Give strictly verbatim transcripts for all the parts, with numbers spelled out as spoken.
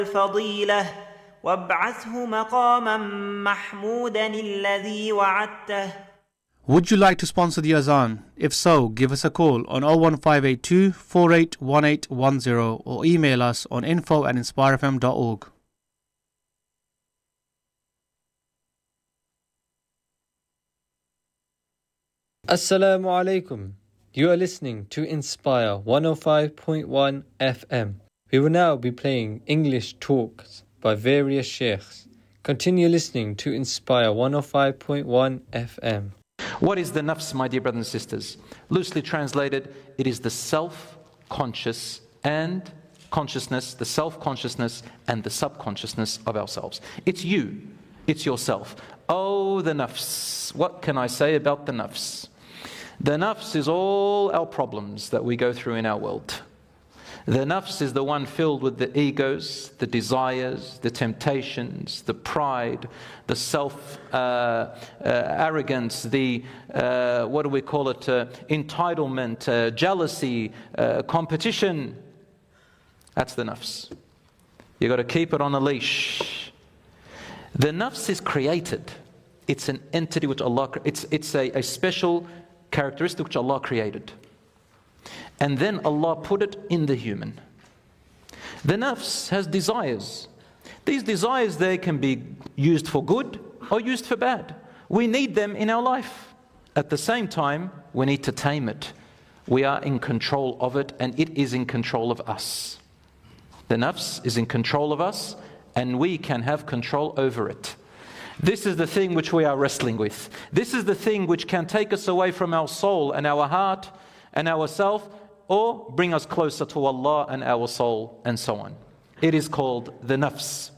الفضيلة وابعثه مقاما محمودا الذي وعدته. Would you like to sponsor the Azan? If so, give us a call on oh one five eight two, four eight one eight one zero or email us on info at inspire f m dot org. Assalamu alaikum. You are listening to Inspire one oh five point one F M. We will now be playing English talks by various sheikhs. Continue listening to Inspire one oh five point one F M. What is the nafs, my dear brothers and sisters? Loosely translated, it is the self-conscious and consciousness, the self-consciousness and the subconsciousness of ourselves. It's you, it's yourself. Oh, the nafs. What can I say about the nafs? The nafs is all our problems that we go through in our world. The nafs is the one filled with the egos, the desires, the temptations, the pride, the self uh, uh, arrogance, the, uh, what do we call it, uh, entitlement, uh, jealousy, uh, competition. That's the nafs. You've got to keep it on a leash. The nafs is created. It's an entity which Allah, it's, it's a, a special characteristic which Allah created. And then Allah put it in the human. The nafs has desires. These desires, they can be used for good or used for bad. We need them in our life. At the same time, we need to tame it. We are in control of it, and it is in control of us. The nafs is in control of us, and we can have control over it. This is the thing which we are wrestling with. This is the thing which can take us away from our soul and our heart and ourself, or bring us closer to Allah and our soul, and so on. It is called the nafs.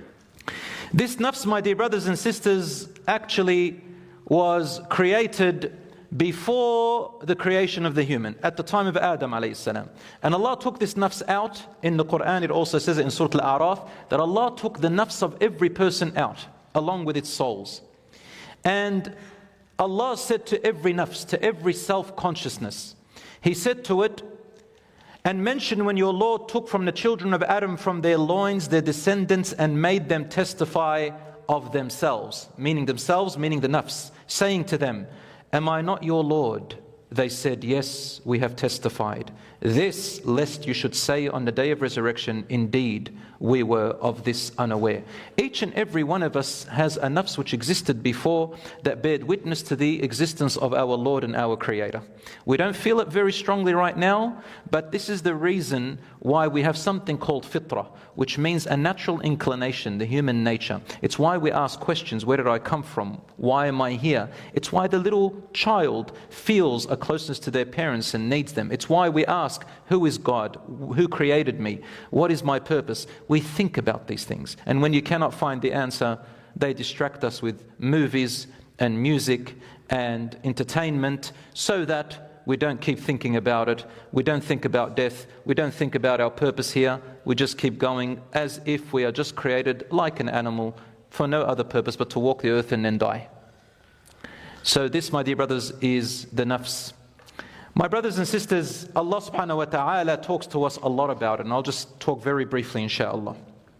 This nafs, my dear brothers and sisters, actually was created before the creation of the human, at the time of Adam alayhi salam. And Allah took this nafs out. In the Quran, it also says it in Surah Al-A'raf, that Allah took the nafs of every person out, along with its souls. And Allah said to every nafs, to every self-consciousness, He said to it, and mention when your Lord took from the children of Adam from their loins their descendants and made them testify of themselves, meaning themselves, meaning the nafs, saying to them, am I not your Lord? They said, yes, we have testified. This, lest you should say on the day of resurrection, indeed, we were of this unaware. Each and every one of us has a nafs which existed before that bared witness to the existence of our Lord and our Creator. We don't feel it very strongly right now, but this is the reason why we have something called fitrah, which means a natural inclination, the human nature. It's why we ask questions, where did I come from? Why am I here? It's why the little child feels a closeness to their parents and needs them. It's why we ask, who is God? Who created me? What is my purpose? We think about these things. And when you cannot find the answer, they distract us with movies and music and entertainment so that we don't keep thinking about it. We don't think about death. We don't think about our purpose here. We just keep going as if we are just created like an animal for no other purpose but to walk the earth and then die. So this, my dear brothers, is the nafs. My brothers and sisters, Allah subhanahu wa ta'ala talks to us a lot about it, and I'll just talk very briefly, inshaAllah.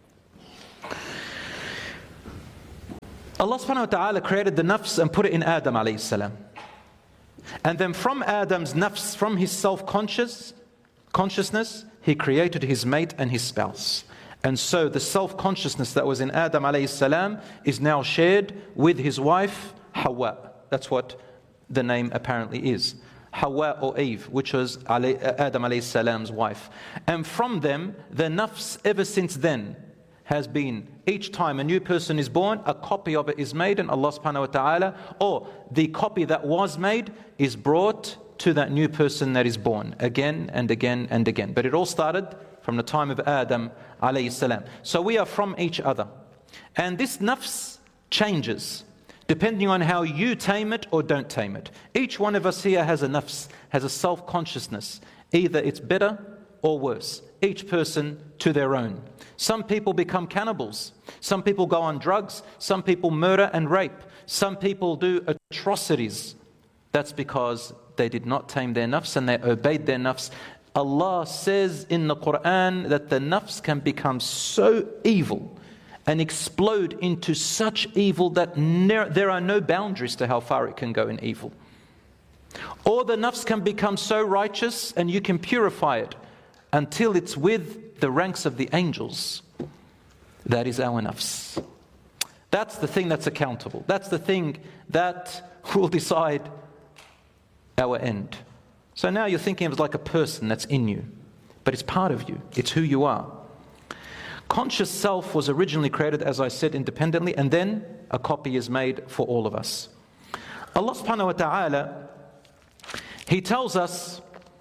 Allah subhanahu wa ta'ala created the nafs and put it in Adam alayhi salam. And then from Adam's nafs, from his self-conscious consciousness, he created his mate and his spouse. And so the self-consciousness that was in Adam alayhi salam is now shared with his wife, Hawa. That's what the name apparently is. Hawa or Eve, which was Adam alayhi salam's wife. And from them, the nafs ever since then has been, each time a new person is born, a copy of it is made, and Allah subhanahu wa ta'ala, or the copy that was made is brought to that new person that is born again and again and again. But it all started from the time of Adam alayhi salam. So we are from each other. And this nafs changes depending on how you tame it or don't tame it. Each one of us here has a nafs, has a self-consciousness. Either it's better or worse. Each person to their own. Some people become cannibals. Some people go on drugs. Some people murder and rape. Some people do atrocities. That's because they did not tame their nafs and they obeyed their nafs Allah says in the Quran that the nafs can become so evil and explode into such evil that ne- there are no boundaries to how far it can go in evil. Or the nafs can become so righteous and you can purify it until it's with the ranks of the angels. That is our nafs. That's the thing that's accountable. That's the thing that will decide our end. So now you're thinking of it like a person that's in you, but it's part of you. It's who you are. Conscious self was originally created, as I said, independently, and then a copy is made for all of us. Allah subhanahu wa ta'ala, He tells us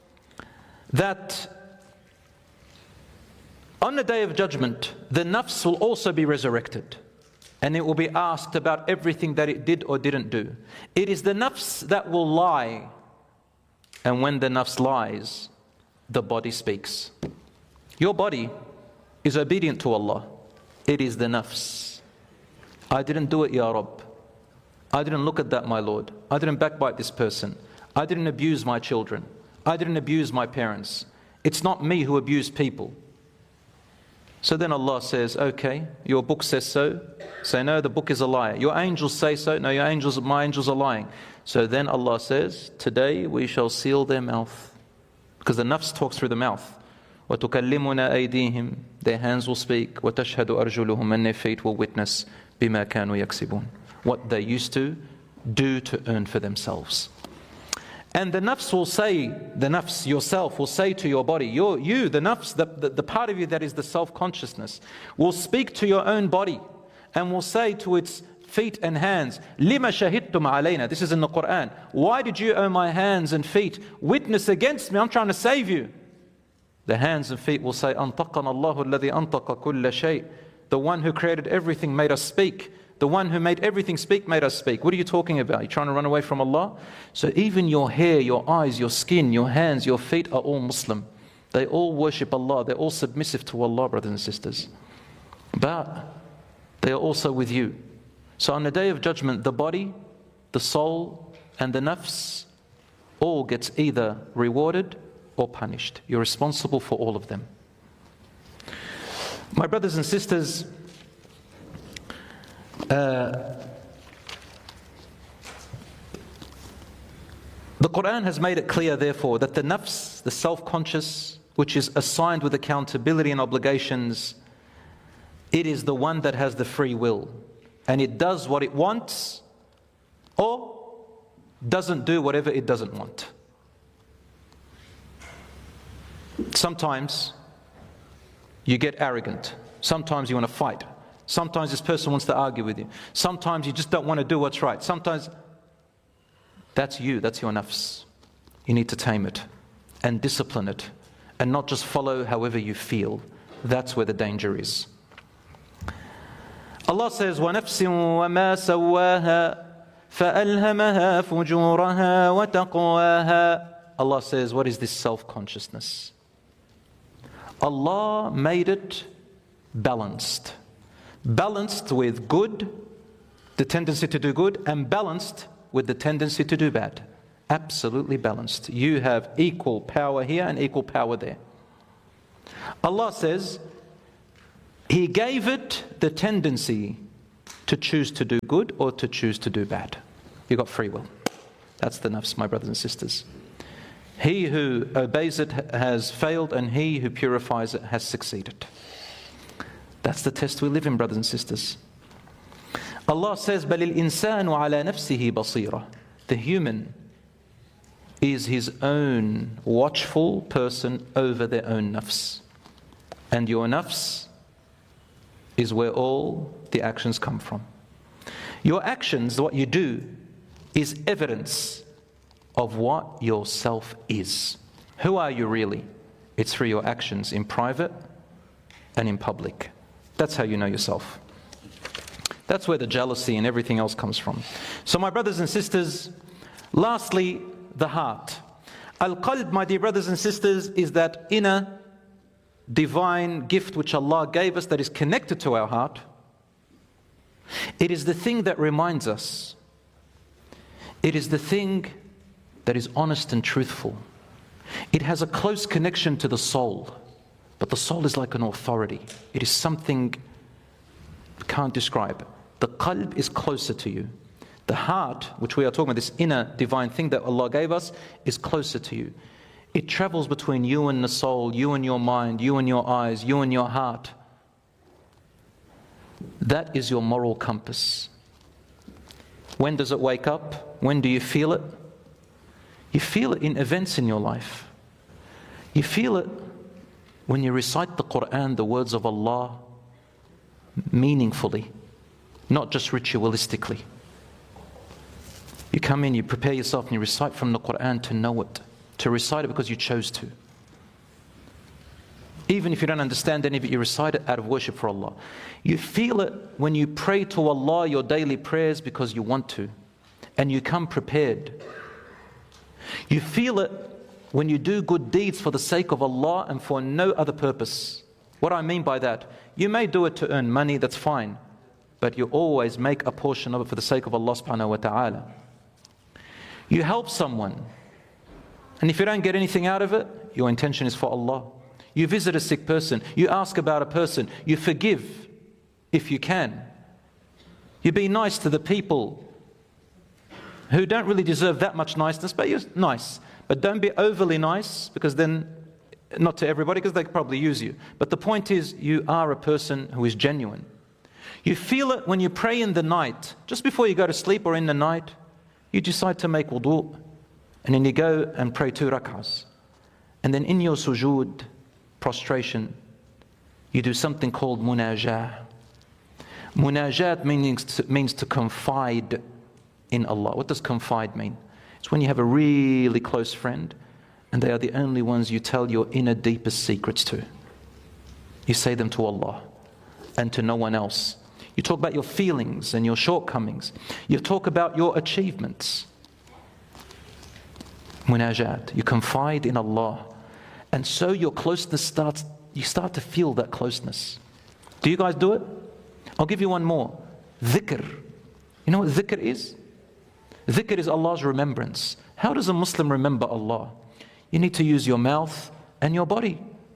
that on the Day of Judgment, the nafs will also be resurrected. And it will be asked about everything that it did or didn't do. It is the nafs that will lie. And when the nafs lies, the body speaks. Your body is obedient to Allah. It is the nafs. I didn't do it, Ya Rabb. I didn't look at that, my Lord. I didn't backbite this person. I didn't abuse my children. I didn't abuse my parents. It's not me who abused people. So then Allah says, okay, your book says so. Say, no, the book is a liar. Your angels say so. No, your angels, my angels are lying. So then Allah says, today we shall seal their mouth. Because the nafs talks through the mouth. وَتُكَلِّمُنَا أَيْدِيهِمْ Their hands will speak. وَتَشْهَدُ أَرْجُلُهُمْ And their feet will witness بِمَا كَانُوا يَكْسِبُونَ What they used to do to earn for themselves. And the nafs will say, the nafs yourself will say to your body, your, you, the nafs, the, the, the part of you that is the self-consciousness, will speak to your own body and will say to its feet and hands, لِمَا شَهِدْتُمْ عَلَيْنَا This is in the Quran. Why did you, O my hands and feet, witness against me? I'm trying to save you. The hands and feet will say, أَنْطَقَنَا اللَّهُ الَّذِي أَنْطَقَ كُلَّ شَيْءٍ The one who created everything made us speak. The one who made everything speak made us speak. What are you talking about? Are you trying to run away from Allah? So even your hair, your eyes, your skin, your hands, your feet are all Muslim. They all worship Allah. They're all submissive to Allah, brothers and sisters. But they are also with you. So on the Day of Judgment, the body, the soul, and the nafs all gets either rewarded or punished. You're responsible for all of them. My brothers and sisters, Uh, the Quran has made it clear, therefore, that the nafs, the self-conscious, which is assigned with accountability and obligations, it is the one that has the free will. And it does what it wants or doesn't do whatever it doesn't want. Sometimes you get arrogant. Sometimes you want to fight. Sometimes this person wants to argue with you. Sometimes you just don't want to do what's right. Sometimes that's you, that's your nafs. You need to tame it and discipline it and not just follow however you feel. That's where the danger is. Allah says, وَنَفْسٍ وَمَا سَوَّاهَا فَأَلْهَمَهَا فُجُورَهَا وَتَقْوَاهَا Allah says, what is this self-consciousness? Allah made it balanced. Balanced with good, the tendency to do good, and balanced with the tendency to do bad. Absolutely balanced. You have equal power here and equal power there. Allah says, He gave it the tendency to choose to do good or to choose to do bad. You got free will. That's the nafs, my brothers and sisters. He who obeys it has failed, and he who purifies it has succeeded. That's the test we live in, brothers and sisters. Allah says, بَلِ الْإِنسَانُ عَلَى نَفْسِهِ بَصِيرًا The human is his own watchful person over their own nafs. And your nafs is where all the actions come from. Your actions, what you do, is evidence of what your self is. Who are you really? It's through your actions in private and in public. That's how you know yourself. That's where the jealousy and everything else comes from. So my brothers and sisters, lastly, the heart. Al-Qalb, my dear brothers and sisters, is that inner divine gift which Allah gave us that is connected to our heart. It is the thing that reminds us. It is the thing that is honest and truthful. It has a close connection to the soul, but the soul is like an authority. It is something you can't describe. The qalb is closer to you. The heart, which we are talking about, this inner divine thing that Allah gave us, is closer to you. It travels between you and the soul, you and your mind, you and your eyes, you and your heart. That is your moral compass. When does it wake up? When do you feel it? You feel it in events in your life. You feel it when you recite the Quran, the words of Allah, meaningfully, not just ritualistically. You come in, you prepare yourself, and you recite from the Quran to know it, to recite it because you chose to. Even if you don't understand any of it, you recite it out of worship for Allah. You feel it when you pray to Allah your daily prayers because you want to, and you come prepared. You feel it when you do good deeds for the sake of Allah and for no other purpose. What I mean by that, you may do it to earn money, that's fine, but you always make a portion of it for the sake of Allah subhanahu wa ta'ala. You help someone, and if you don't get anything out of it, your intention is for Allah. You visit a sick person, you ask about a person, you forgive if you can. You be nice to the people who don't really deserve that much niceness, but you're nice. But don't be overly nice, because then, not to everybody, because they could probably use you. But the point is, you are a person who is genuine. You feel it when you pray in the night, just before you go to sleep or in the night, you decide to make wudu, and then you go and pray two rak'ahs. And then in your sujood, prostration, you do something called munajah. Munajat means to, means to confide in Allah. What does confide mean? It's when you have a really close friend and they are the only ones you tell your inner deepest secrets to. You say them to Allah and to no one else. You talk about your feelings and your shortcomings. You talk about your achievements. Munajat. You confide in Allah. And so your closeness starts, you start to feel that closeness. Do you guys do it? I'll give you one more. Dhikr. You know what dhikr is? Dhikr is Allah's remembrance. How does a Muslim remember Allah? You need to use your mouth and your body.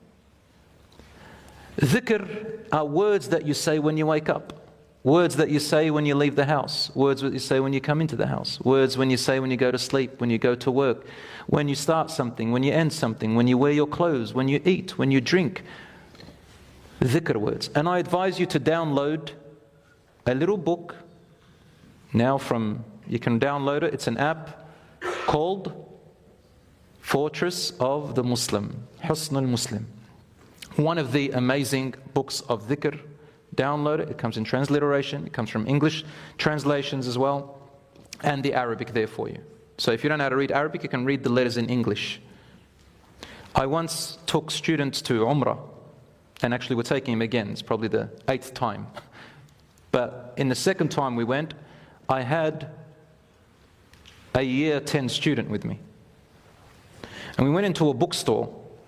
Dhikr are words that you say when you wake up. Words that you say when you leave the house. Words that you say when you come into the house. Words when you say when you go to sleep, when you go to work, when you start something, when you end something, when you wear your clothes, when you eat, when you drink. Dhikr words. And I advise you to download a little book. Now from, you can download it. It's an app called Fortress of the Muslim. Husn al-Muslim. One of the amazing books of dhikr. Download it. It comes in transliteration. It comes from English translations as well, and the Arabic there for you. So if you don't know how to read Arabic, you can read the letters in English. I once took students to Umrah, and actually we're taking them again. It's probably the eighth time. But in the second time we went, I had a year ten student with me. And we went into a bookstore,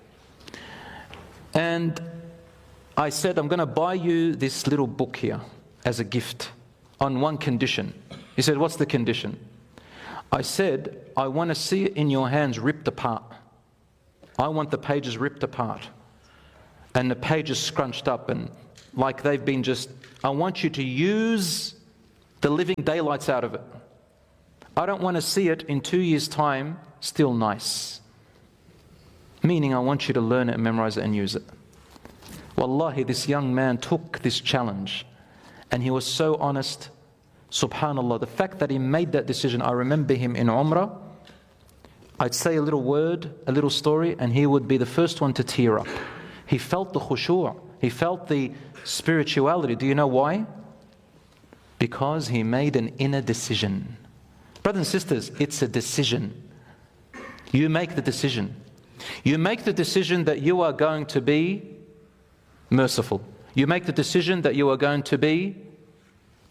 and I said, I'm going to buy you this little book here as a gift on one condition. He said, what's the condition? I said, I want to see it in your hands ripped apart. I want the pages ripped apart and the pages scrunched up and like they've been just, I want you to use the living daylights out of it. I don't want to see it in two years' time still nice. Meaning I want you to learn it and memorize it and use it. Wallahi, this young man took this challenge and he was so honest. Subhanallah, the fact that he made that decision, I remember him in Umrah. I'd say a little word, a little story, and he would be the first one to tear up. He felt the khushu', he felt the spirituality. Do you know why? Because he made an inner decision. Brothers and sisters, it's a decision. You make the decision. You make the decision that you are going to be merciful. You make the decision that you are going to be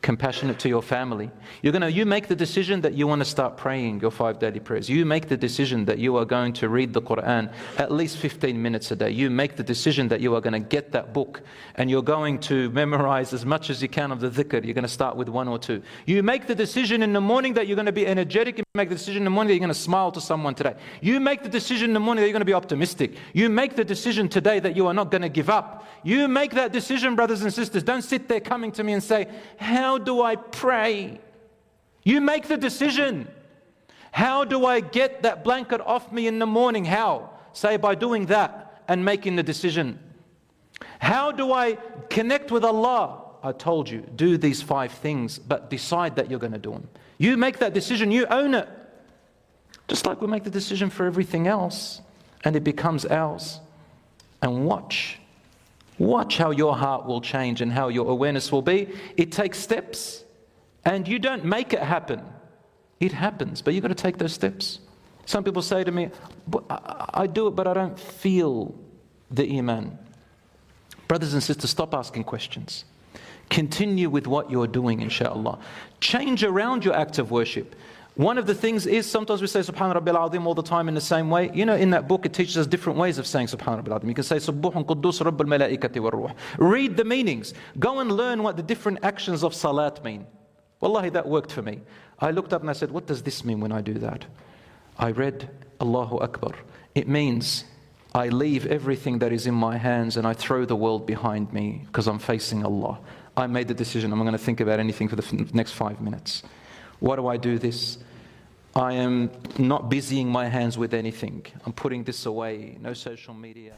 compassionate to your family. You're going to, you make the decision that you want to start praying your five daily prayers. You make the decision that you are going to read the Quran at least fifteen minutes a day. You make the decision that you are going to get that book and you're going to memorize as much as you can of the dhikr. You're going to start with one or two. You make the decision in the morning that you're going to be energetic. You make the decision in the morning that you're going to smile to someone today. You make the decision in the morning that you're going to be optimistic. You make the decision today that you are not going to give up. You make that decision, brothers and sisters. Don't sit there coming to me and say, how do I pray? You make the decision. How do I get that blanket off me in the morning? How? Say by doing that and making the decision. How do I connect with Allah? I told you, do these five things, but decide that you're going to do them. You make that decision, you own it. Just like we make the decision for everything else, and it becomes ours. And watch. Watch how your heart will change and how your awareness will be. It takes steps, and you don't make it happen. It happens, but you've got to take those steps. Some people say to me, I do it, but I don't feel the iman. Brothers and sisters, stop asking questions. Continue with what you're doing, inshallah. Change around your act of worship. One of the things is, sometimes we say Subhan Rabbil Azim all the time in the same way. You know, in that book it teaches us different ways of saying Subhan Rabbil Azim. You can say Subbuhun Quddus Rabbul Malaikati wa Ruh. Read the meanings. Go and learn what the different actions of salat mean. Wallahi, that worked for me. I looked up and I said, what does this mean when I do that? I read Allahu Akbar. It means I leave everything that is in my hands and I throw the world behind me because I'm facing Allah. I made the decision, I'm not going to think about anything for the f- next five minutes. Why do I do this? I am not busying my hands with anything. I'm putting this away. No social media.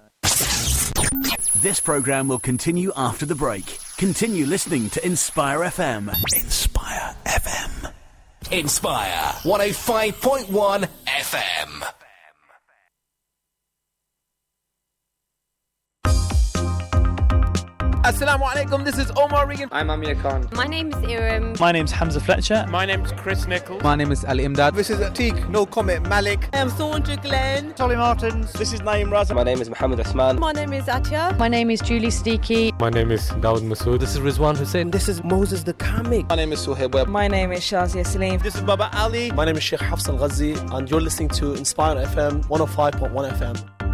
This program will continue after the break. Continue listening to Inspire F M. Inspire F M. Inspire one oh five point one F M. Assalamu alaikum, this is Omar Regan. I'm Amir Khan. My name's Iram. My name's Hamza Fletcher. My name's Chris Nichols. My name is Ali Imdad. This is Atik, No Comment Malik. I am Saundra Glenn. Tolly Martins. This is Naeem Raza. My name is Mohammed Asman. My name is Atya. My name is Julie Siddiqui. My name is Dawood Masood. This is Rizwan Hussain. This is Moses the Comic. My name is Suhaib Webb. My name is Shazia Salim. This is Baba Ali. My name is Sheikh Hafs Al-Ghazi and you're listening to Inspire F M one oh five point one F M.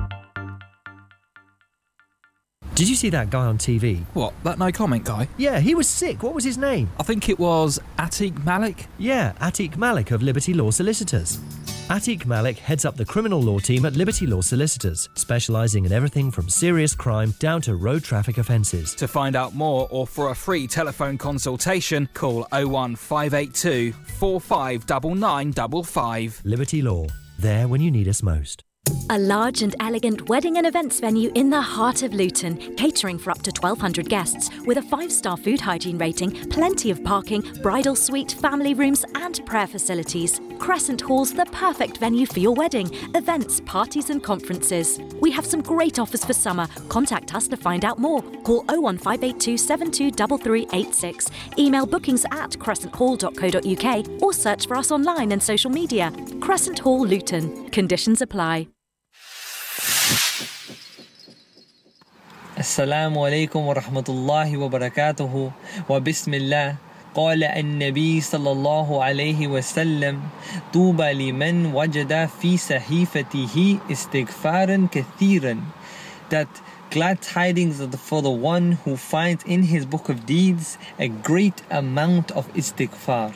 Did you see that guy on T V? What, that no comment guy? Yeah, he was sick. What was his name? I think it was Atiq Malik. Yeah, Atiq Malik of Liberty Law Solicitors. Atiq Malik heads up the criminal law team at Liberty Law Solicitors, specialising in everything from serious crime down to road traffic offences. To find out more or for a free telephone consultation, call oh one five eight two, four five nine nine five five. Liberty Law, there when you need us most. A large and elegant wedding and events venue in the heart of Luton, catering for up to twelve hundred guests, with a five-star food hygiene rating, plenty of parking, bridal suite, family rooms and prayer facilities. Crescent Hall's the perfect venue for your wedding, events, parties and conferences. We have some great offers for summer. Contact us to find out more. Call oh one five eight two, seven two three three eight six. Email bookings at crescent hall dot co dot uk or search for us online and social media. Crescent Hall Luton. Conditions apply. السلام عليكم ورحمة الله وبركاته وبسم الله قال النبي صلى الله عليه وسلم طوبى لمن وجد في صحيفته استغفارا كثيرا. That glad tidings are for the one who finds in his book of deeds a great amount of istighfar.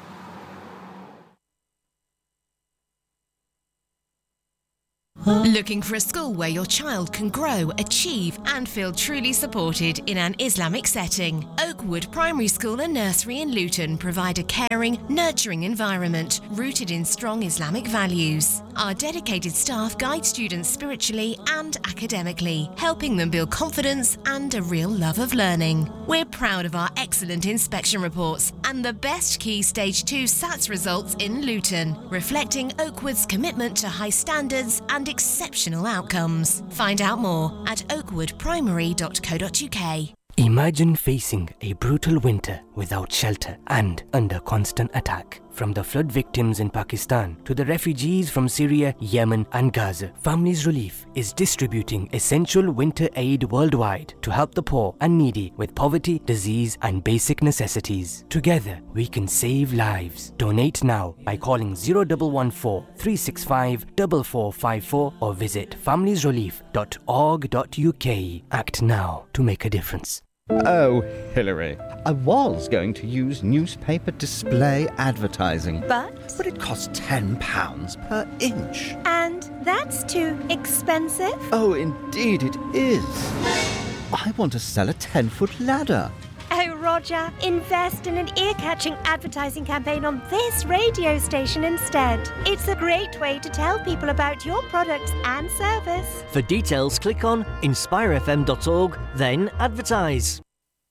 Looking for a school where your child can grow, achieve and feel truly supported in an Islamic setting? Oakwood Primary School and Nursery in Luton provide a caring, nurturing environment rooted in strong Islamic values. Our dedicated staff guide students spiritually and academically, helping them build confidence and a real love of learning. We're proud of our excellent inspection reports and the best Key Stage two S A T S results in Luton, reflecting Oakwood's commitment to high standards and exceptional outcomes. Find out more at oakwood primary dot co dot uk. Imagine facing a brutal winter without shelter and under constant attack. From the flood victims in Pakistan to the refugees from Syria, Yemen and Gaza, Families Relief is distributing essential winter aid worldwide to help the poor and needy with poverty, disease and basic necessities. Together, we can save lives. Donate now by calling zero one one four, three six five, four four five four or visit families relief dot org dot U K. Act now to make a difference. Oh, Hilary, I was going to use newspaper display advertising. But? But it costs ten pounds per inch. And that's too expensive? Oh, indeed it is. I want to sell a ten-foot ladder. Oh, Roger, invest in an ear-catching advertising campaign on this radio station instead. It's a great way to tell people about your products and service. For details, click on inspire f m dot org, then advertise.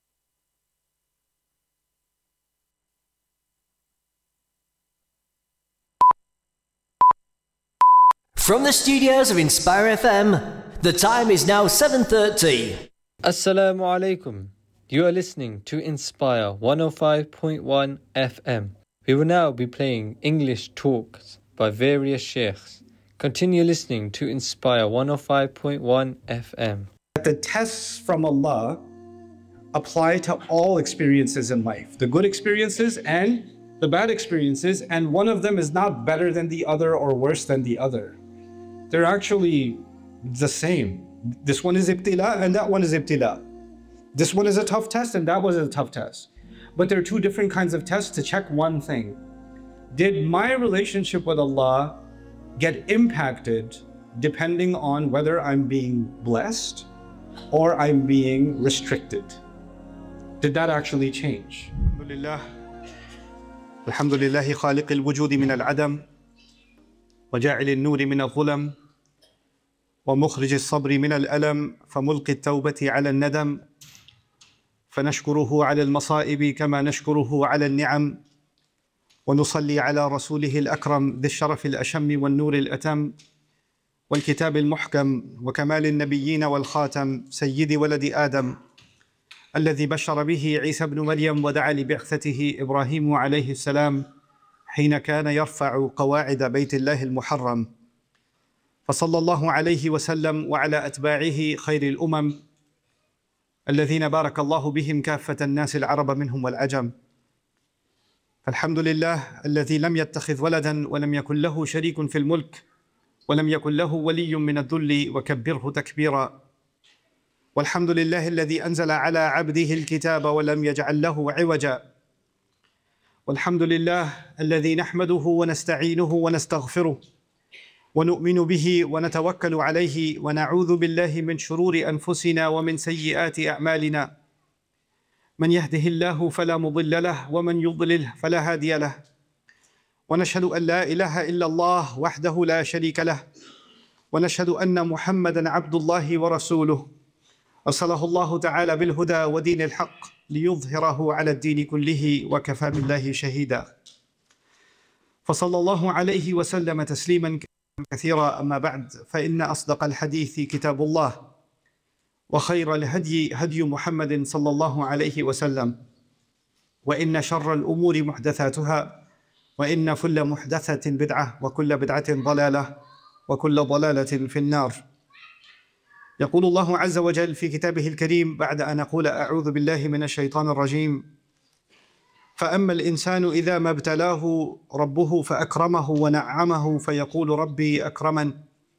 From the studios of Inspire F M, the time is now seven thirty. Assalamu alaikum. You are listening to Inspire one oh five point one F M. We will now be playing English talks by various sheikhs. Continue listening to Inspire one oh five point one F M. The tests from Allah apply to all experiences in life, the good experiences and the bad experiences, and one of them is not better than the other or worse than the other. They're actually the same. This one is ibtila and that one is ibtila. This one is a tough test and that was a tough test. But there are two different kinds of tests to check one thing. Did my relationship with Allah get impacted depending on whether I'm being blessed or I'm being restricted? Did that actually change? Alhamdulillah. Alhamdulillah khaliq al-wujud min al-adam وجاعل النور من الظلم ومخرج الصبر من الألم فملقي التوبة على الندم فنشكره على المصائب كما نشكره على النعم ونصلي على رسوله الأكرم ذي الشرف الأشم والنور الأتم والكتاب المحكم وكمال النبيين والخاتم سيد ولد آدم الذي بشر به عيسى بن مريم ودعا لبعثته إبراهيم عليه السلام حين كان يرفع قواعد بيت الله المحرم فصلى الله عليه وسلم وعلى أتباعه خير الأمم الذين بارك الله بهم كافة الناس العرب منهم والعجم. فالحمد لله الذي لم يتخذ ولدا ولم يكن له شريك في الملك ولم يكن له ولي من الذل وكبره تكبيرا. والحمد لله الذي أنزل على عبده الكتاب ولم يجعل له عوجا. والحمد لله الذي نحمده ونستعينه ونستغفره ونؤمن به ونتوكل عليه ونعوذ بالله من شرور أنفسنا ومن سيئات أعمالنا. من يهده الله فلا مضل له ومن يضلله فلا هادي له. ونشهد أن لا إله إلا الله وحده لا شريك له. ونشهد أن محمدًا عبد الله ورسوله أرسله الله تعالى بالهدى ودين الحق ليظهره على الدين كله وكفى بالله شهيدا. فصلى الله عليه وسلم تسليما كثيرا. أما بعد، فإن أصدق الحديث كتاب الله وخير الهدي هدي محمد صلى الله عليه وسلم وإن شر الأمور محدثاتها وإن كل محدثة بدعة وكل بدعة ضلالة وكل ضلالة في النار. يقول الله عز وجل في كتابه الكريم بعد أن أقول أعوذ بالله من الشيطان الرجيم: فأما الإنسان إذا ما ابتلاه ربه فأكرمه ونعمه فيقول ربي أكرمن،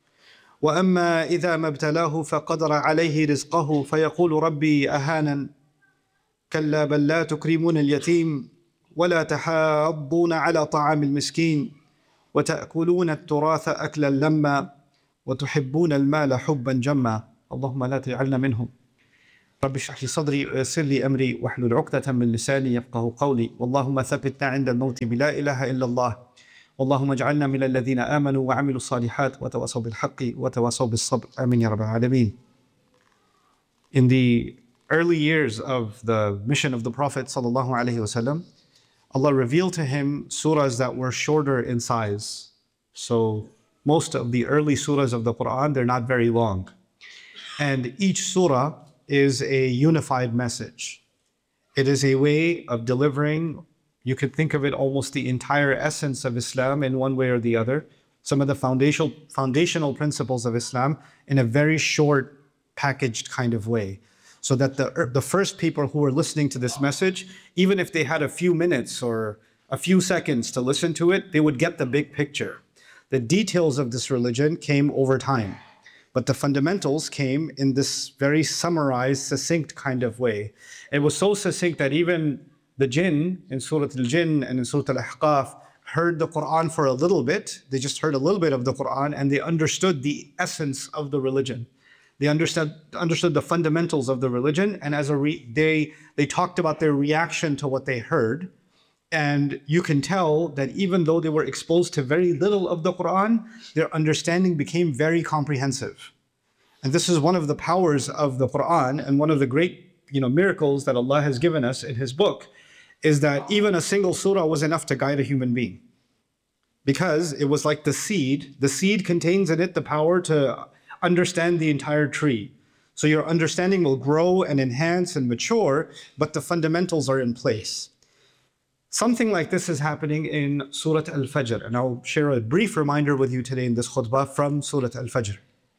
وأما إذا ما ابتلاه فقدر عليه رزقه فيقول ربي أهانن. كلا بل لا تكرمون اليتيم ولا تحاضون على طعام المسكين وتأكلون التراث أكلا لما وتحبون المال حبا جما. اللهم لا تجعلنا منهم. رب اشرح لي صدري ويسر لي أمري واحلل عقدة من لساني يفقه قولي. واللهم ثبتنا عند الموت بلا إله إلا الله. اللهم اجعلنا من الذين آمنوا وعملوا الصالحات وتواصوا بالحق وتواصوا بالصبر. آمين يا رب العالمين. In the early years of the mission of the Prophet sallallahu alaihi wasallam, Allah revealed to him surahs that were shorter in size. So most of the early surahs of the Quran, they're not very long. And each surah is a unified message. It is a way of delivering You could think of it almost the entire essence of Islam in one way or the other. Some of the foundational, foundational principles of Islam in a very short, packaged kind of way. So that the, the first people who were listening to this message, even if they had a few minutes or a few seconds to listen to it, they would get the big picture. The details of this religion came over time, but the fundamentals came in this very summarized, succinct kind of way. It was so succinct that even the jinn in Surah Al-Jinn and in Surah Al-Ahqaf heard the Quran for a little bit. They just heard a little bit of the Quran and they understood the essence of the religion. They understood, understood the fundamentals of the religion, and as a re, they, they talked about their reaction to what they heard. And you can tell that even though they were exposed to very little of the Quran, their understanding became very comprehensive. And this is one of the powers of the Quran, and one of the great you know, miracles that Allah has given us in His book, is that even a single surah was enough to guide a human being. Because it was like the seed. The seed contains in it the power to understand the entire tree. So your understanding will grow and enhance and mature, but the fundamentals are in place. Something like this is happening in Surah Al-Fajr, and I'll share a brief reminder with you today in this khutbah from Surah Al-Fajr.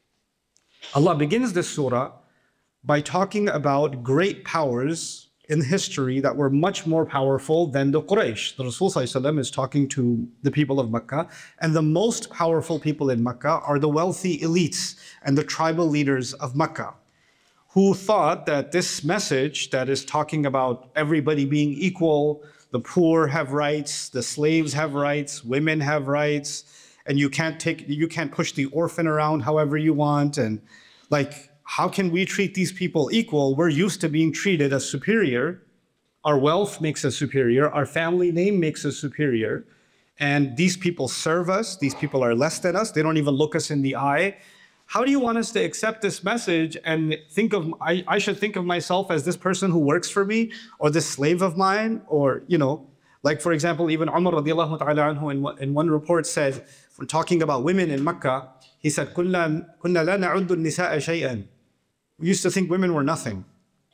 Allah begins this surah by talking about great powers in history that were much more powerful than the Quraysh. The Rasul ﷺ is talking to the people of Mecca, and the most powerful people in Mecca are the wealthy elites and the tribal leaders of Mecca, who thought that this message that is talking about everybody being equal, the poor have rights, the slaves have rights, women have rights, and you can't take, you can't push the orphan around however you want, and like, how can we treat these people equal? We're used to being treated as superior. Our wealth makes us superior. Our family name makes us superior. And these people serve us. These people are less than us. They don't even look us in the eye. How do you want us to accept this message and think of, I, I should think of myself as this person who works for me, or this slave of mine, or, you know, like for example, even Umar radiallahu ta'ala anhu in, in one report said, when talking about women in Mecca, he said, كُنَّا لَا نَعُدُّ النِّسَاءَ شَيْئًا. We used to think women were nothing.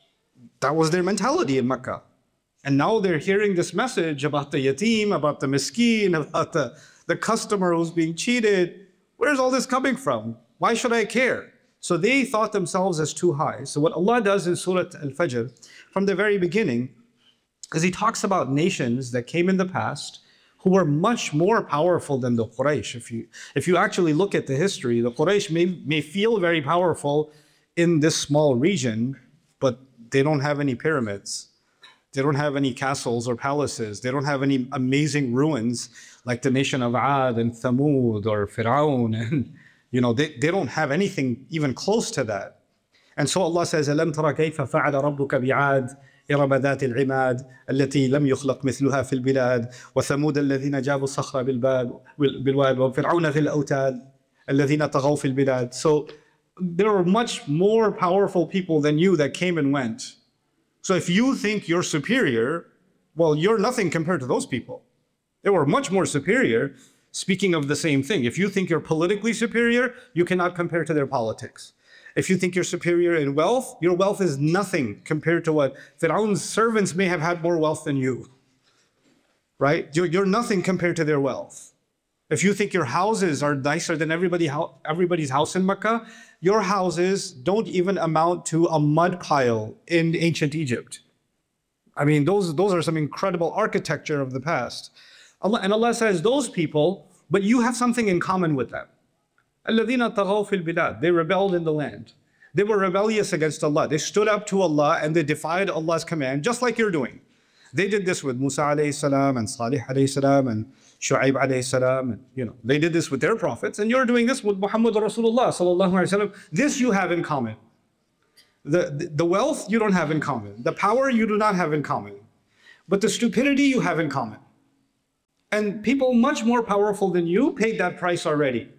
That was their mentality in Mecca. And now they're hearing this message about the yatim, about the miskin, about the, the customer who's being cheated. Where's all this coming from? Why should I care? So they thought themselves as too high. So what Allah does in Surah Al-Fajr, from the very beginning, is He talks about nations that came in the past who were much more powerful than the Quraysh. If you, if you actually look at the history, the Quraysh may, may feel very powerful in this small region, but they don't have any pyramids. They don't have any castles or palaces. They don't have any amazing ruins like the nation of Ad and Thamud or Fir'aun. And, you know, they, they don't have anything even close to that. And so Allah says, أَلَمْ تَرَ كَيْفَ فَعَلَ رَبُّكَ بِعَادٍ إِرَمَ ذَاتِ الْعِمَادِ الَّتِي لَمْ يُخْلَقْ مِثْلُهَا فِي الْبِلَادِ وَثَمُودَ الَّذِينَ جَابُوا الصَّخْرَ بِالْوَادِ وَفِرْعَوْنَ ذِي الْأَوْتَادِ الَّذِينَ طَغَوْا فِي الْبِلَادِ. So there were much more powerful people than you that came and went. So if you think you're superior, well, you're nothing compared to those people. They were much more superior. Speaking of the same thing, if you think you're politically superior, you cannot compare to their politics. If you think you're superior in wealth, your wealth is nothing compared to what Fir'aun's servants may have had more wealth than you. Right? You're, you're nothing compared to their wealth. If you think your houses are nicer than everybody, everybody's house in Mecca, your houses don't even amount to a mud pile in ancient Egypt. I mean, those, those are some incredible architecture of the past. Allah, and Allah says, those people, but you have something in common with them. الَّذِينَ طَغَوْا فِي الْبِلَادِ. They rebelled in the land. They were rebellious against Allah. They stood up to Allah and they defied Allah's command, just like you're doing. They did this with Musa alayhi salam and Salih alayhi salam and Shu'aib alayhi salam, and you know, they did this with their prophets, and you're doing this with Muhammad Rasulullah sallallahu alayhi wa sallam. This you have in common. The, the, the wealth you don't have in common. The power you do not have in common. But the stupidity you have in common. And people much more powerful than you paid that price already.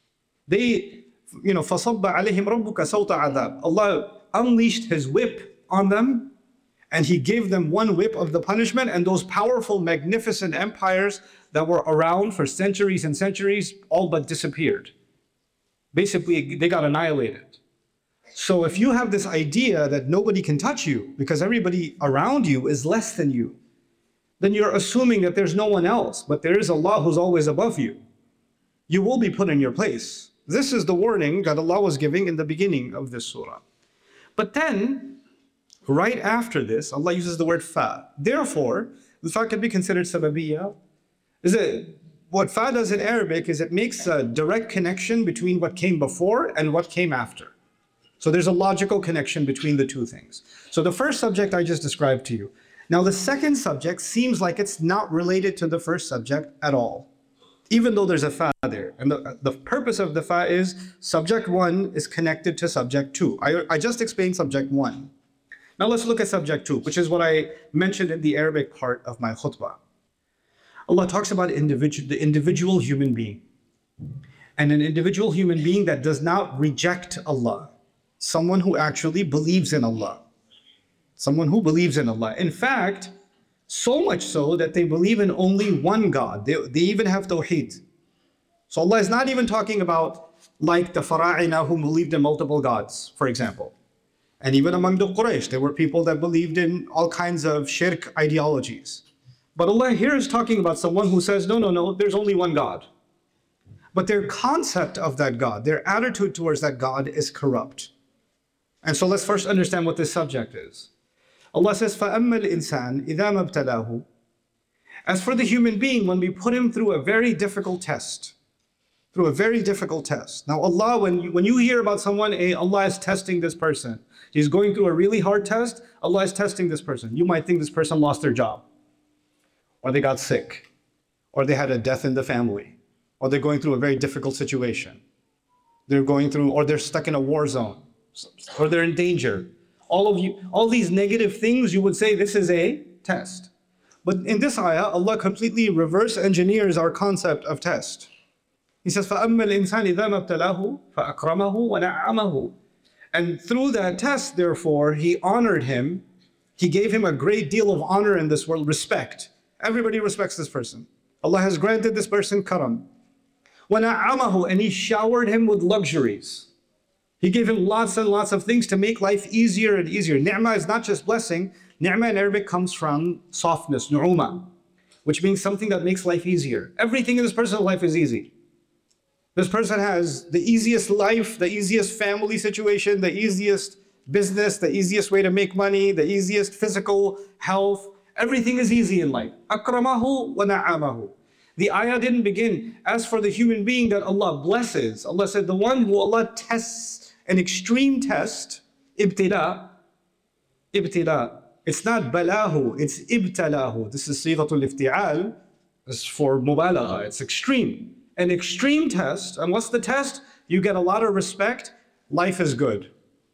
They, you know, فَصَبَّ عَلَيْهِمْ رَبُّكَ سَوْطَ عَذَابٍ. Allah unleashed His whip on them, and He gave them one whip of the punishment, and those powerful, magnificent empires that were around for centuries and centuries all but disappeared. Basically, they got annihilated. So if you have this idea that nobody can touch you because everybody around you is less than you, then you're assuming that there's no one else, but there is Allah who's always above you. You will be put in your place. This is the warning that Allah was giving in the beginning of this surah. But then, right after this, Allah uses the word fa. Therefore, the fa can be considered sababiyya. Is it, what fa does in Arabic is it makes a direct connection between what came before and what came after. So there's a logical connection between the two things. So the first subject I just described to you. Now the second subject seems like it's not related to the first subject at all, even though there's a fa there. And the, the purpose of the fa is subject one is connected to subject two. I, I just explained subject one. Now let's look at subject two, which is what I mentioned in the Arabic part of my khutbah. Allah talks about individual, the individual human being. And an individual human being that does not reject Allah. Someone who actually believes in Allah. Someone who believes in Allah. In fact, so much so that they believe in only one God. They, they even have tawheed. So Allah is not even talking about like the Fara'ina who believed in multiple gods, for example. And even among the Quraysh, there were people that believed in all kinds of shirk ideologies. But Allah here is talking about someone who says, no, no, no, there's only one God. But their concept of that God, their attitude towards that God is corrupt. And so let's first understand what this subject is. Allah says, فَأَمَّا الْإِنسَانِ إِذَا مَا ابْتَلَاهُ. As for the human being, when we put him through a very difficult test, through a very difficult test. Now Allah, when you, when you hear about someone, hey, Allah is testing this person, he's going through a really hard test, Allah is testing this person. You might think this person lost their job, or they got sick, or they had a death in the family, or they're going through a very difficult situation. They're going through, or they're stuck in a war zone, or they're in danger. All of you, all these negative things, you would say this is a test. But in this ayah, Allah completely reverse engineers our concept of test. He says, فَأَمَّا الْإِنسَانِ إِذَا مَا ابْتَلَاهُ فَأَكْرَمَهُ وَنَعَّمَهُ. And through that test, therefore, He honored him. He gave him a great deal of honor in this world, respect. Everybody respects this person. Allah has granted this person karam. وَنَعَّمَهُ. And He showered him with luxuries. He gave him lots and lots of things to make life easier and easier. Ni'mah is not just blessing. Ni'mah in Arabic comes from softness, nu'uma, which means something that makes life easier. Everything in this person's life is easy. This person has the easiest life, the easiest family situation, the easiest business, the easiest way to make money, the easiest physical health. Everything is easy in life. Akramahu wa na'amahu. The ayah didn't begin, as for the human being that Allah blesses. Allah said, the one who Allah tests an extreme test, ibtila, ibtila. It's not balahu, it's ibtalahu. This is sighatul ifti'al. It's for mubalagha, it's extreme. An extreme test, and what's the test? You get a lot of respect, life is good.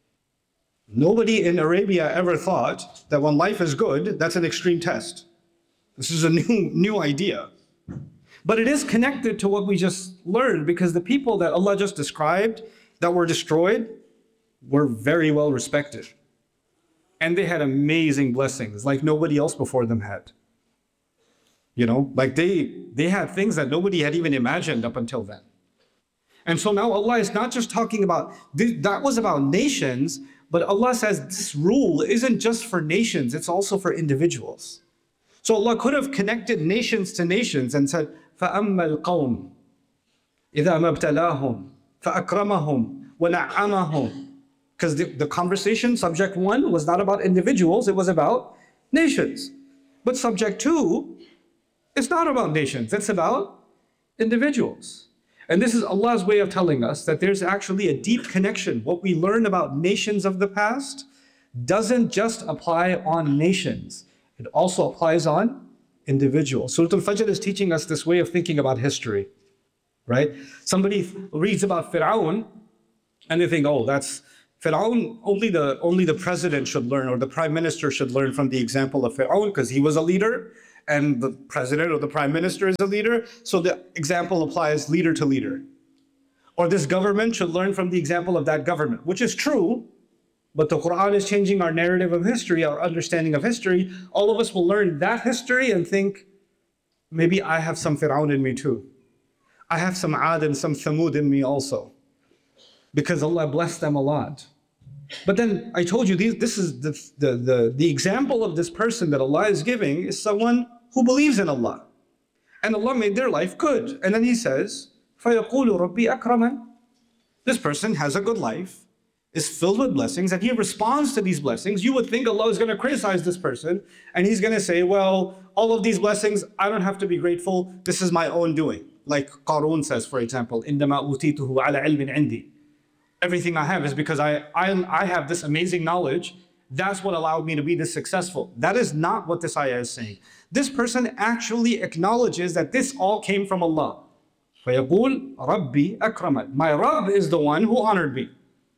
Nobody in Arabia ever thought that when life is good, that's an extreme test. This is a new, new idea. But it is connected to what we just learned, because the people that Allah just described that were destroyed were very well respected. And they had amazing blessings like nobody else before them had. You know, like they, they had things that nobody had even imagined up until then. And so now Allah is not just talking about, that was about nations, but Allah says this rule isn't just for nations, it's also for individuals. So Allah could have connected nations to nations and said, فَأَمَّا الْقَوْمِ إِذَا مَا ابْتَلَاهُمْ فَأَكْرَمَهُمْ وَنَعَّمَهُمْ. Because the, the conversation, subject one, was not about individuals, it was about nations. But subject two, it's not about nations, it's about individuals. And this is Allah's way of telling us that there's actually a deep connection. What we learn about nations of the past doesn't just apply on nations, it also applies on individuals. Surah Al-Fajr is teaching us this way of thinking about history, right? Somebody reads about Fir'aun and they think, oh, that's Fir'aun, only the, only the president should learn, or the prime minister should learn from the example of Fir'aun because he was a leader and the president or the prime minister is a leader. So the example applies leader to leader. Or this government should learn from the example of that government, which is true, but the Quran is changing our narrative of history, our understanding of history. All of us will learn that history and think, maybe I have some Fir'aun in me too. I have some Ad and some Thamud in me also, because Allah blessed them a lot. But then I told you, these, this is the, the, the, the example of this person that Allah is giving is someone who believes in Allah. And Allah made their life good. And then he says, فَيَقُولُ رَبِّي أَكْرَمًا. This person has a good life, is filled with blessings, and he responds to these blessings. You would think Allah is going to criticize this person, and he's going to say, well, all of these blessings, I don't have to be grateful. This is my own doing. Like Qarun says, for example, إِنَّمَا أُوتِيتُهُ عَلَى عِلْمٍ عِنْدِي. Everything I have is because I, I, I have this amazing knowledge. That's what allowed me to be this successful. That is not what this ayah is saying. This person actually acknowledges that this all came from Allah. فَيَقُولُ رَبِّي أَكْرَمًا. My Rabb is the one who honored me.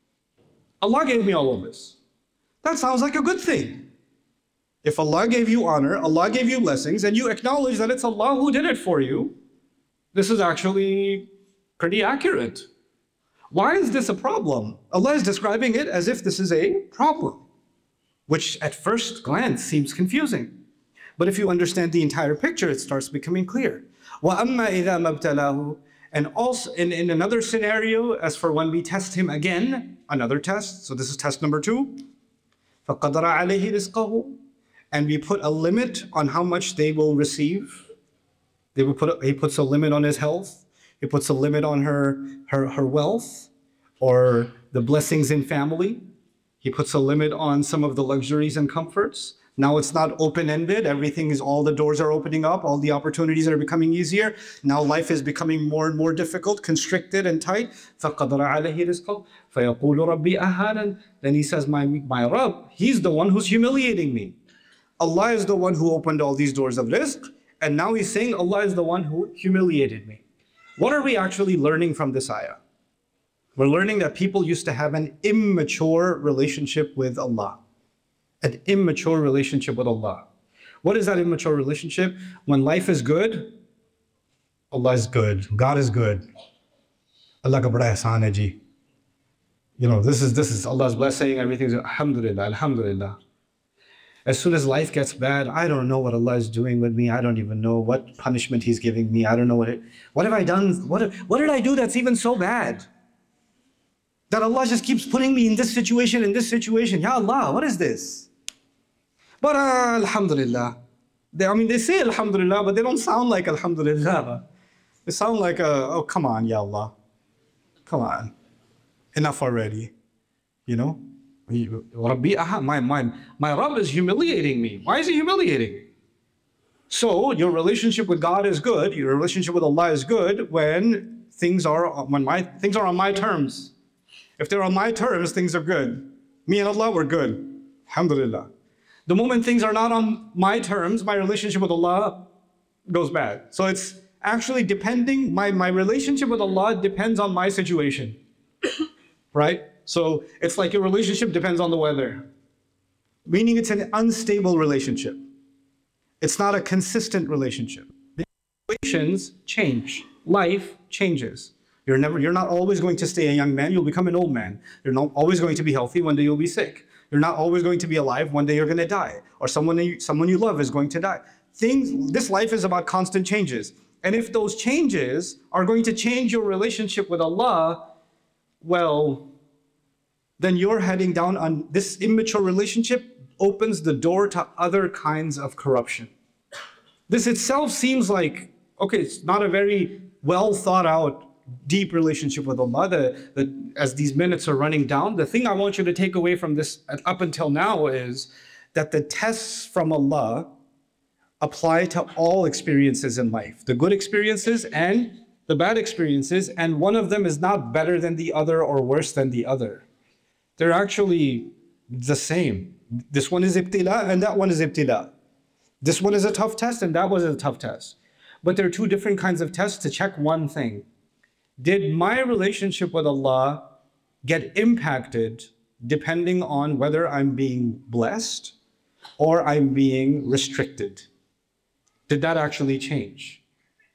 Allah gave me all of this. That sounds like a good thing. If Allah gave you honor, Allah gave you blessings, and you acknowledge that it's Allah who did it for you, this is actually pretty accurate. Why is this a problem? Allah is describing it as if this is a problem, which at first glance seems confusing. But if you understand the entire picture, it starts becoming clear. وَأَمَّا إِذَا مَبْتَلَاهُ. And also in, in another scenario, as for when we test him again, another test, so this is test number two, فَقَدَرَ عَلَيْهِ رِزْقَهُ. And we put a limit on how much they will receive. They will put a, he puts a limit on his health. He puts a limit on her, her, her wealth or the blessings in family. He puts a limit on some of the luxuries and comforts. Now it's not open-ended. Everything is, all the doors are opening up. All the opportunities are becoming easier. Now life is becoming more and more difficult, constricted and tight. فَقَدَرَ عَلَيْهِ رِزْقَهُ فَيَقُولُ رَبِّي أَهَانًا. Then he says, my, my Rabb, he's the one who's humiliating me. Allah is the one who opened all these doors of rizq. And now he's saying Allah is the one who humiliated me. What are we actually learning from this ayah? We're learning that people used to have an immature relationship with Allah. An immature relationship with Allah. What is that immature relationship? When life is good, Allah is good. God is good. Allah ka bada ihsan hai ji. You know, this is this is Allah's blessing, everything's alhamdulillah, alhamdulillah. As soon as life gets bad, I don't know what Allah is doing with me. I don't even know what punishment He's giving me. I don't know what it, what have I done? What, what did I do that's even so bad? That Allah just keeps putting me in this situation, in this situation. Ya Allah, what is this? But uh, alhamdulillah. They, I mean, they say alhamdulillah, but they don't sound like alhamdulillah. They sound like, uh, oh, come on, Ya Allah. Come on. Enough already. You know? My, my, my Rabb is humiliating me. Why is He humiliating me? So your relationship with God is good. Your relationship with Allah is good when things are when my things are on my terms. If they're on my terms, things are good. Me and Allah, we're good. Alhamdulillah. The moment things are not on my terms, my relationship with Allah goes bad. So it's actually depending, my, my relationship with Allah depends on my situation. Right? So it's like your relationship depends on the weather. Meaning it's an unstable relationship. It's not a consistent relationship. The situations change. Life changes. You're never, you're not always going to stay a young man, you'll become an old man. You're not always going to be healthy, one day you'll be sick. You're not always going to be alive, one day you're going to die. Or someone you, someone you love is going to die. Things, this life is about constant changes. And if those changes are going to change your relationship with Allah, well, then you're heading down on this immature relationship opens the door to other kinds of corruption. This itself seems like, okay, it's not a very well thought out deep relationship with Allah. The, the, as these minutes are running down, the thing I want you to take away from this up until now is that the tests from Allah apply to all experiences in life, the good experiences and the bad experiences, and one of them is not better than the other or worse than the other. They're actually the same. This one is ibtila and that one is ibtila. This one is a tough test and that was a tough test. But there are two different kinds of tests to check one thing. Did my relationship with Allah get impacted depending on whether I'm being blessed or I'm being restricted? Did that actually change?